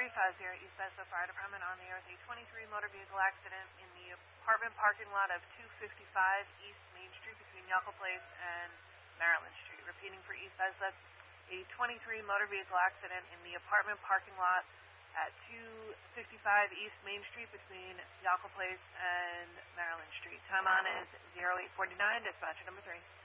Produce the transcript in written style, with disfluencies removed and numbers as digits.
350 East Bethesda Fire Department. On the air with a 23 motor vehicle accident in the apartment parking lot of 255 East Main Street between Yelko Place and Maryland Street. Repeating for East Bethesda, a 23 motor vehicle accident in the apartment parking lot at 255 East Main Street between Yelko Place and Maryland Street. Time on is 0849, dispatcher number 3.